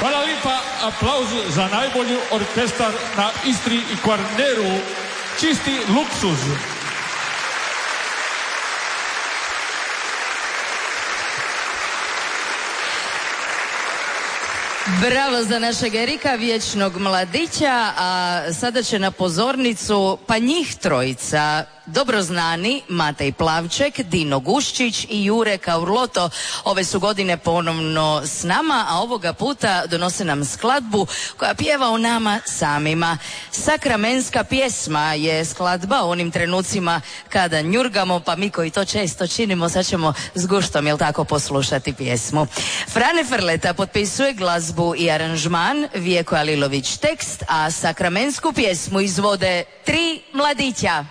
Hvala lipa, aplauz za najbolji orkestar na Istri i Kvarneru. Čisti luksuz. Bravo za našeg Erika, vječnog mladića, a sada će na pozornicu pa njih trojica, dobro znani Matej Plavček, Dino Guščić i Jure Kaurloto. Ove su godine ponovno s nama, a ovoga puta donose nam skladbu koja pjeva o nama samima. Sakramenska pjesma je skladba o onim trenucima kada njurgamo, pa mi koji to često činimo, sad ćemo s guštom, jel tako, poslušati pjesmu. Frane Frleta potpisuje glazbu i aranžman, Vijeko Alilović tekst, a sakramensku pjesmu izvode 3 mladića.